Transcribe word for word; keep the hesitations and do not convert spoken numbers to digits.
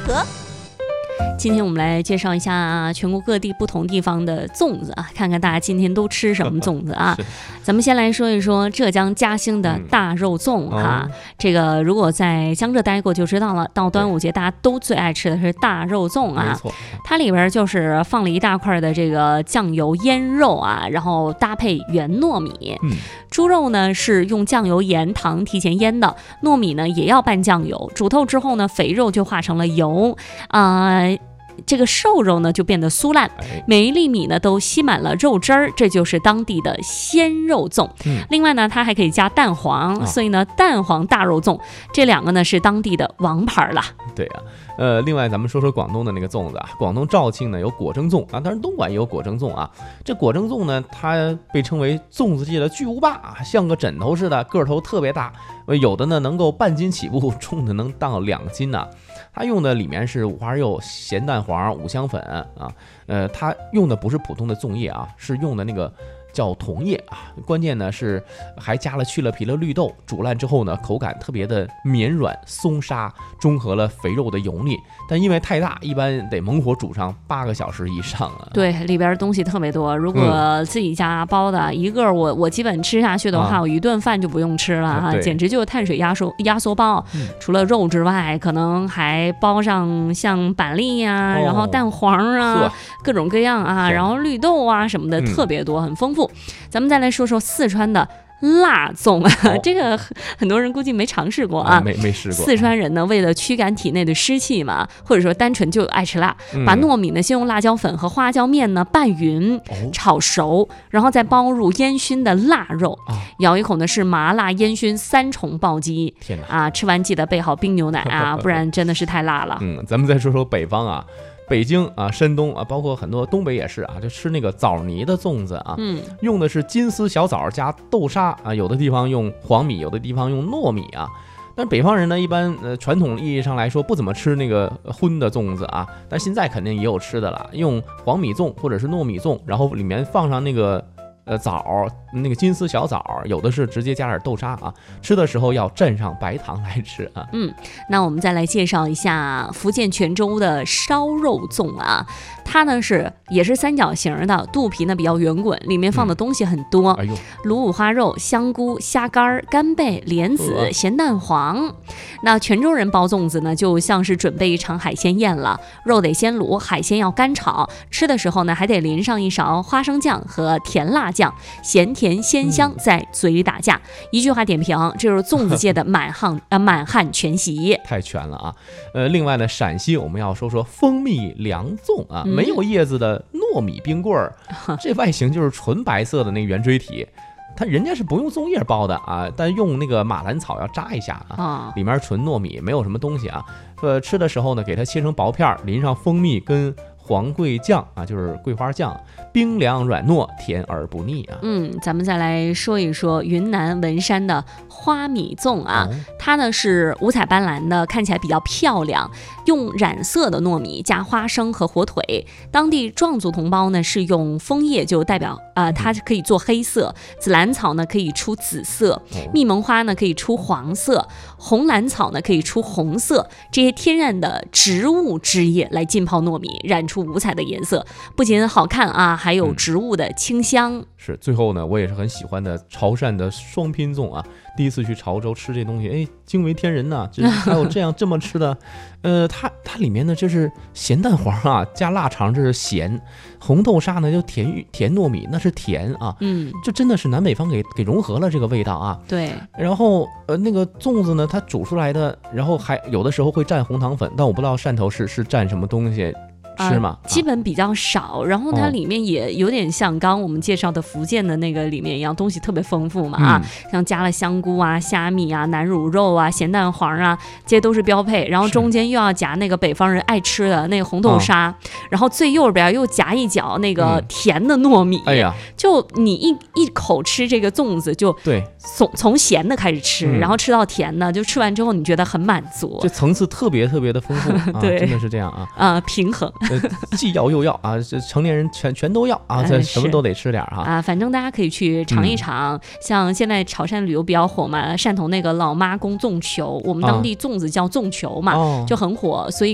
合。今天我们来介绍一下全国各地不同地方的粽子啊，看看大家今天都吃什么粽子啊。咱们先来说一说浙江嘉兴的大肉粽哈、嗯哦，这个如果在江浙待过就知道了，到端午节大家都最爱吃的是大肉粽啊。它里边就是放了一大块的这个酱油腌肉啊，然后搭配原糯米。嗯，猪肉呢是用酱油、盐、糖提前腌的，糯米呢也要拌酱油，煮透之后呢，肥肉就化成了油啊。呃这个瘦肉呢就变得酥烂，每一粒米呢都吸满了肉汁儿，这就是当地的鲜肉粽、嗯、另外呢它还可以加蛋黄、哦、所以呢蛋黄大肉粽这两个呢是当地的王牌了。 对啊，呃，另外咱们说说广东的那个粽子啊，广东肇庆呢有果蒸粽啊，当然东莞也有果蒸粽啊。这果蒸粽呢，它被称为粽子界的巨无霸，像个枕头似的，个头特别大，有的呢能够半斤起步，重的能到两斤呢、啊。它用的里面是五花肉、咸蛋黄、五香粉啊，呃，它用的不是普通的粽叶啊，是用的那个叫桐叶啊，关键呢是还加了去了皮的绿豆，煮烂之后呢，口感特别的绵软松沙，中和了肥肉的油腻。但因为太大，一般得猛火煮上八个小时以上啊。 对，里边东西特别多。如果自己家包的、嗯、一个我我基本吃下去的话，啊、我一顿饭就不用吃了哈、啊，简直就是碳水压缩压缩包、嗯。除了肉之外，可能还包上像板栗呀、啊哦，然后蛋黄啊，各种各样啊，然后绿豆啊什么的，特别多，很丰富。咱们再来说说四川的辣粽、哦、这个很多人估计没尝试过啊， 没没试过。 四川人呢，为了驱赶体内的湿气嘛，或者说单纯就爱吃辣，嗯、把糯米呢先用辣椒粉和花椒面呢拌匀、哦、炒熟，然后再包入烟熏的腊肉，哦、咬一口呢是麻辣烟熏三重暴击。 天哪啊！吃完记得备好冰牛奶啊，不然真的是太辣了。 嗯，咱们再说说北方啊。北京啊，山东啊，包括很多东北也是啊，就吃那个枣泥的粽子啊，嗯，用的是金丝小枣加豆沙啊，有的地方用黄米，有的地方用糯米啊。但北方人呢，一般呃传统意义上来说不怎么吃那个荤的粽子啊，但现在肯定也有吃的了，用黄米粽或者是糯米粽，然后里面放上那个呃枣，那个金丝小枣，有的是直接加点豆沙啊，吃的时候要蘸上白糖来吃啊。 嗯，那我们再来介绍一下福建泉州的烧肉粽啊，它呢是也是三角形的，肚皮呢比较圆滚，里面放的东西很多，嗯、哎呦，卤五花肉、香菇、虾干、干贝、莲子、呃、咸蛋黄。那泉州人包粽子呢，就像是准备一场海鲜宴了，肉得先卤，海鲜要干炒，吃的时候呢还得淋上一勺花生酱和甜辣酱，咸甜鲜香在嘴里打架。嗯、一句话点评，这就是粽子界的满汉呃满汉全席， 太全了啊！呃，另外呢，陕西我们要说说蜂蜜凉粽啊，嗯、没有叶子的糯米冰棍儿，这外形就是纯白色的那个圆锥体。它人家是不用粽叶包的啊，但用那个马兰草要扎一下啊，哦、里面纯糯米，没有什么东西啊。呃，吃的时候呢，给它切成薄片，淋上蜂蜜跟黄桂酱啊，就是桂花酱，冰凉软糯，甜而不腻啊。 嗯，咱们再来说一说云南文山的花米粽啊，哦、它呢是五彩斑斓的，看起来比较漂亮，用染色的糯米加花生和火腿。当地壮族同胞呢是用枫叶就代表啊、呃，它可以做黑色，紫兰草呢可以出紫色，蜜蒙花呢可以出黄色，红兰草呢可以出红色，这些天然的植物汁液来浸泡糯米，染出出五彩的颜色，不仅好看啊，还有植物的清香。 嗯、是，最后呢，我也是很喜欢的潮汕的双拼粽啊。第一次去潮州吃这东西，哎，惊为天人呐、啊！这还有这样这么吃的，呃，它它里面呢就是咸蛋黄啊，加腊肠，这是咸；红豆沙呢就甜甜糯米，那是甜啊。嗯，就真的是南北方给给融合了这个味道啊。 对。 然后呃，那个粽子呢，它煮出来的，然后还有的时候会蘸红糖粉，但我不知道汕头是是蘸什么东西。是吗、 呃？基本比较少，然后它里面也有点像刚刚我们介绍的福建的那个里面一样，东西特别丰富嘛啊，嗯、像加了香菇啊、虾米啊、南乳肉啊、咸蛋黄啊，这些都是标配。然后中间又要夹那个北方人爱吃的那个红豆沙，哦、然后最右边又夹一角那个甜的糯米。嗯、哎呀，就你一一口吃这个粽子，就对， 从从咸的开始吃，嗯、然后吃到甜的，就吃完之后你觉得很满足， 这层次特别特别的丰富， 对、 啊，真的是这样啊啊、呃，平衡。 呃，既要又要啊，这成年人全全都要啊，这什么都得吃点哈啊。反正大家可以去尝一尝，嗯、像现在潮汕旅游比较火嘛，汕头那个老妈公粽球，我们当地粽子叫粽球嘛，啊、就很火，所以。